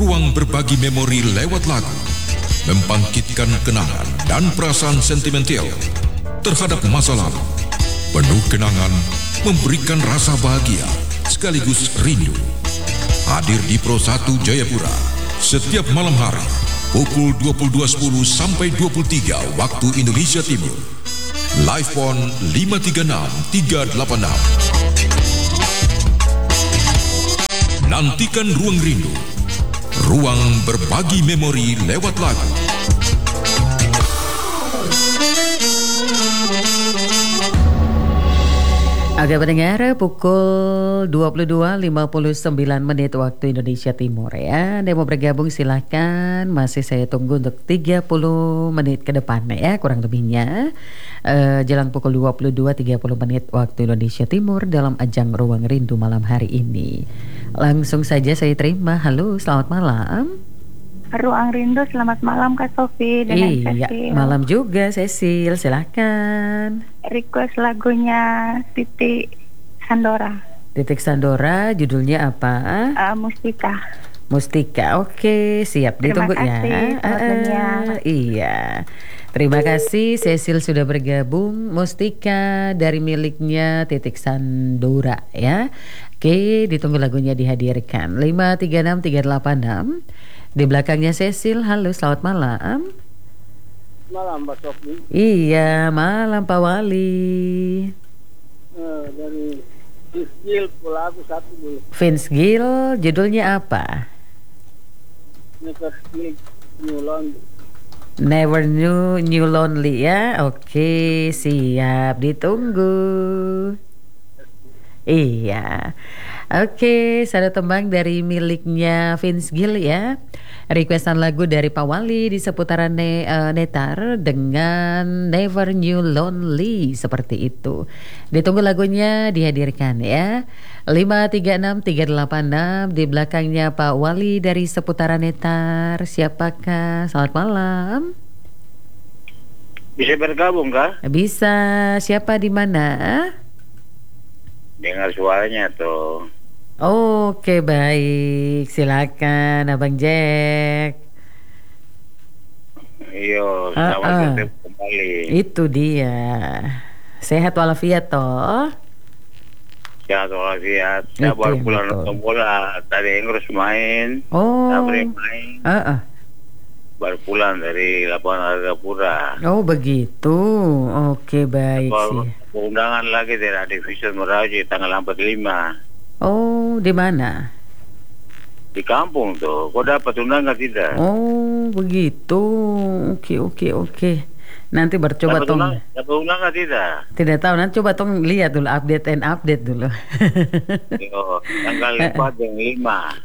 Ruang berbagi memori lewat lagu, membangkitkan kenangan dan perasaan sentimental terhadap masa lalu. Penuh kenangan, memberikan rasa bahagia sekaligus rindu. Hadir di Pro 1 Jayapura setiap malam hari pukul 22.10 sampai 23 waktu Indonesia Timur. Live phone 536 386. Nantikan Ruang Rindu, ruang berbagi memori lewat lagu. Oke pendengar, pukul 22.59 waktu Indonesia Timur ya. Anda mau bergabung silahkan, masih saya tunggu untuk 30 menit ke depan ya, kurang lebihnya. Jelang pukul 22.30 waktu Indonesia Timur dalam ajang Ruang Rindu malam hari ini. Langsung saja saya terima. Halo, selamat malam. Ruang Rindu, selamat malam Kak Sofi dengan Cecil. Malam juga Cecil, silakan. Request lagunya Titik Sandora. Titik Sandora, judulnya apa? Mustika. Mustika, oke, siap. Ditunggu ya. Iya. Terima kasih Cecil sudah bergabung. Mustika dari miliknya Titik Sandora ya. Oke, ditunggu lagunya dihadirkan. 536-386. Di belakangnya Cecil. Halo, selamat malam. Malam Pak Sofi. Iya, malam Pak Wali. Dari Vince Gill, lagu satu dulu. Vince Gill, judulnya apa? Never Knew New Lonely ya. Oke, siap, ditunggu. Iya. Oke, satu tembang dari miliknya Vince Gill ya. Requestan lagu dari Pak Wali di seputaran Netar dengan Never Knew Lonely, seperti itu. Ditunggu lagunya dihadirkan ya. 536-386 di belakangnya Pak Wali dari seputaran Netar. Siapakah? Selamat malam. Bisa bergabung kah? Bisa. Siapa di mana? Dengar suaranya tuh. Oke, baik. Silakan Abang Jack. Iyo, selamat datang kembali. Itu dia. Sehat walafiat toh? Sehat walafiat. Saya baru pulang nonton bola. Tadi Inggris main. Sabri main. Baru pulang dari lapangan Argapura. Oh begitu. Oke, baik sih. Undangan lagi dari Division Meraji tanggal 45. Oh, di mana? Di kampung tuh. Kau dapat undangan tidak? Oh, begitu. Oke. Nanti bercoba tong. Dapat undangan tidak? Tidak tahu. Nanti coba tong lihat dulu, update dulu. Yo, tanggal 4 dan 5.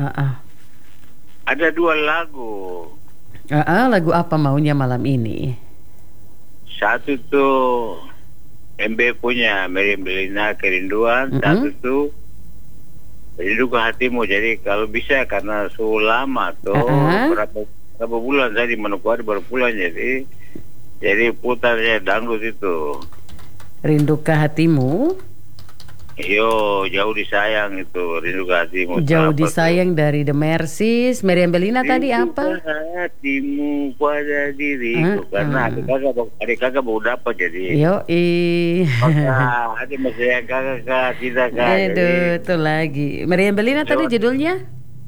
Ada 2 lagu. Lagu apa maunya malam ini? Satu tuh MB punya Meriam Belina Kerinduan. Satu tuh Rindu ke Hatimu. Jadi kalau bisa, karena sudah lama tuh berapa bulan saya di Manokwari baru pulang, jadi putarnya dangdut itu. Rindu ke Hatimu. Yo, Jauh Disayang itu, Rindu ke Hatimu. Jauh Disayang dari The Mercies. Meriam Belina tadi apa? Rindu ke hatimu pada diriku. Karena adik kakak baru dapat jadi. Maka adik masih yang kakak tidak kan. Aduh, itu lagi. Meriam Belina tadi judulnya?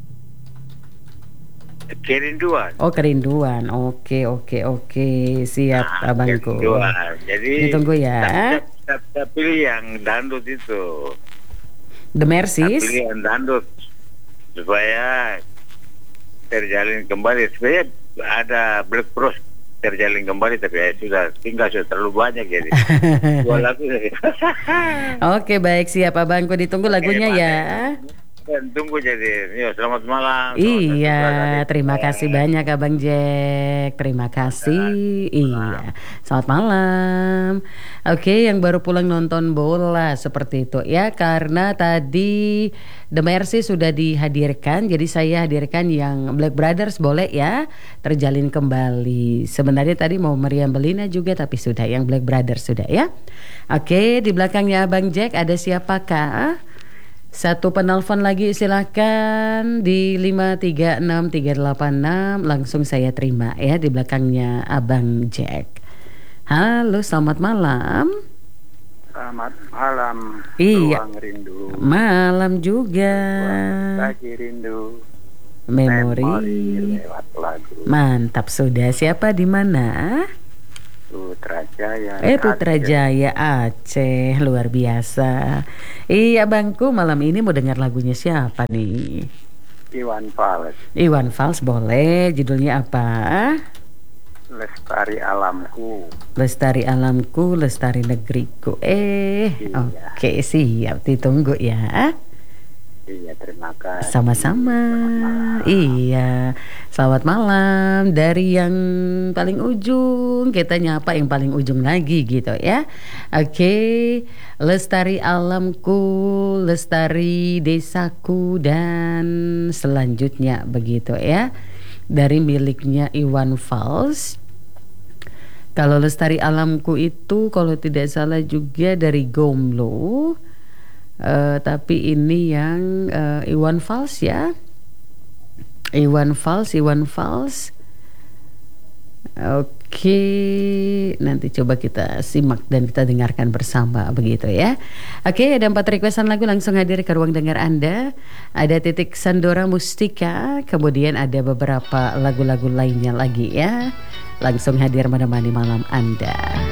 Kerinduan. Oh, Kerinduan. Oke. Siap, abangku. Kerinduan. Jadi ditunggu ya. Saya pilih yang dangdut itu. The Mercies. Pilih yang dangdut supaya terjalin kembali. Supaya ada Black Bros terjalin kembali, tapi sudah terlalu banyak jadi. 2 lagu. Oke, baik, siap abangku, ditunggu lagunya ya. Dan tunggu jadi. Yo, selamat malam. Iya, terima kasih banyak Abang Jack. Terima kasih. Iya, selamat malam. Oke, yang baru pulang nonton bola seperti itu ya, karena tadi The Mercy sudah dihadirkan, jadi saya hadirkan yang Black Brothers, boleh ya, terjalin kembali. Sebenarnya tadi mau Meriam Belina juga, tapi sudah yang Black Brothers sudah ya. Oke, di belakangnya Abang Jack ada siapakah? Satu penelpon lagi silakan di 536386 langsung saya terima ya di belakangnya Abang Jack. Halo, selamat malam. Selamat malam. Iya. Ruang rindu. Malam juga. Lagi rindu. Memori lewat lagu. Mantap sudah. Siapa di mana? Putrajaya. Putrajaya Aceh, luar biasa. Iya bangku, malam ini mau dengar lagunya siapa nih? Iwan Fals. Iwan Fals boleh. Judulnya apa? Lestari Alamku. Lestari alamku, lestari negeriku. Iya. Oke, siap, ditunggu ya. Iya, terima kasih. Sama-sama. Iya. Selamat malam. Dari yang paling ujung kita nyapa yang paling ujung lagi gitu ya. Oke. Lestari alamku, lestari desaku, dan selanjutnya begitu ya. Dari miliknya Iwan Fals. Kalau lestari alamku itu kalau tidak salah juga dari Gomlo. Tapi ini yang Iwan Fals ya. Iwan Fals. Oke, nanti coba kita simak dan kita dengarkan bersama begitu ya. Oke, ada 4 requestan lagu langsung hadir ke ruang dengar Anda. Ada Titik Sandora Mustika, kemudian ada beberapa lagu-lagu lainnya lagi ya. Langsung hadir menemani malam Anda.